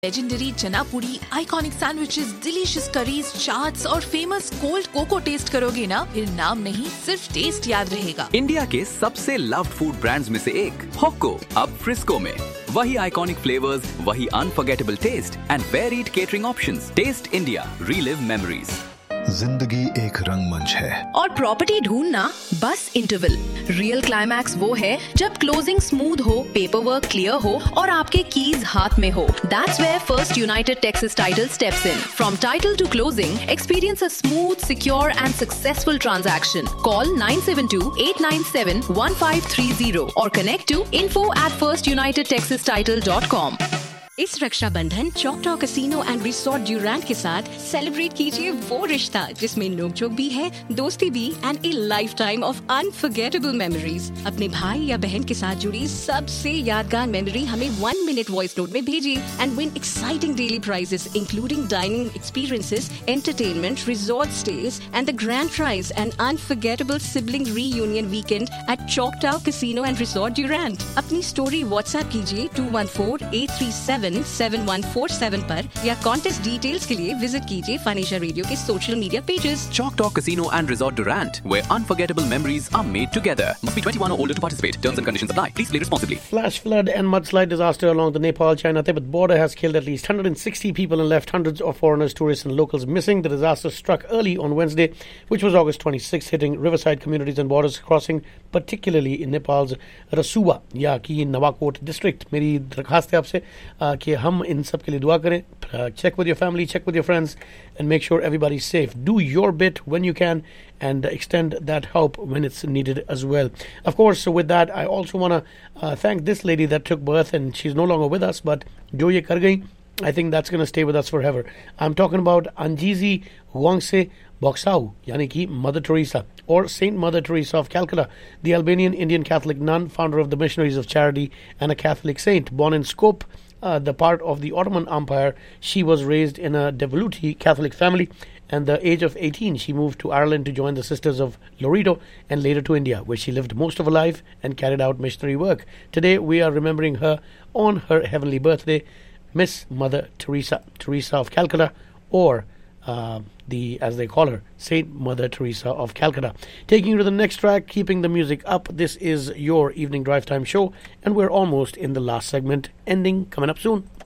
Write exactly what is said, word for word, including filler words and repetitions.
Legendary चना पुड़ी, iconic sandwiches, delicious curries, chaats और फेमस कोल्ड कोको टेस्ट करोगे ना, फिर नाम नहीं सिर्फ टेस्ट याद रहेगा। इंडिया के सबसे लव्ड फूड ब्रांड्स में से एक हॉको अब फ्रिस्को में। वही आइकॉनिक फ्लेवर्स, वही unforgettable test and varied catering options. Test India, relive memories. जिंदगी एक रंगमंच है और प्रॉपर्टी ढूंढना बस इंटरवल। रियल क्लाइमैक्स वो है जब क्लोजिंग स्मूथ हो, पेपर वर्क क्लियर हो और आपके कीज हाथ में हो। That's where First United Texas Title steps in. From title to closing, experience a smooth, secure and successful transaction. Call nine seven two, eight nine seven, one five three zero or connect to info at first united texas title dot com. इस Rakshabandhan चॉकटॉ casino and resort ड्यूरैंट के साथ celebrate कीजिए वो रिश्ता जिसमें नोकझोंक भी है, दोस्ती भी and A life time of unforgettable memories. अपने भाई या बहन के साथ जुड़ी सबसे यादगार मेमोरी हमें वन मिनट वॉइस नोट में भेजिए and win exciting daily prices including dining experiences, entertainment, resort stage and the grand prize and unforgettable sibling reunion weekend at चॉकटॉ casino and resort ड्यूरैंट। अपनी स्टोरी व्हाट्सएप कीजिए to one four eight three seven seven one four seven पर या contest details के लिए visit कीजिए financial radio के social media pages. Choctaw Casino and Resort Durant, where unforgettable memories are made together. Must be twenty-one or older to participate. Terms and conditions apply. Please play responsibly. Flash flood and mudslide disaster along the Nepal-China Tibet border has killed at least one hundred sixty people and left hundreds of foreigners, tourists and locals missing. The disaster struck early on Wednesday, which was August twenty-sixth, hitting riverside communities and borders crossing, particularly in Nepal's Rasuwa या कि Nawakot district. मेरी दरखास्त है आपसे कि हम इन सब के लिए दुआ करें. Check with your family, check with your friends and make sure everybody's safe. Do your bit when you can and extend that help when it's needed as well. Of course, with that, I also want to uh, thank this lady that took birth and she's no longer with us, but jo ye kar gayi, I think that's going to stay with us forever. I'm talking about Anjizi Wangse Boksau, yani ki Mother Teresa, or Saint Mother Teresa of Calcutta, the Albanian Indian Catholic nun, founder of the Missionaries of Charity and a Catholic saint. Born in Skop, uh, the part of the Ottoman Empire, she was raised in a Devoluti Catholic family. At the age of eighteen, she moved to Ireland to join the Sisters of Loreto and later to India, where she lived most of her life and carried out missionary work. Today, we are remembering her on her heavenly birthday, Miss Mother Teresa, Teresa of Calcutta, or uh, the, as they call her, Saint Mother Teresa of Calcutta. Taking you to the next track, keeping the music up. This is your evening drive time show, and we're almost in the last segment, ending coming up soon.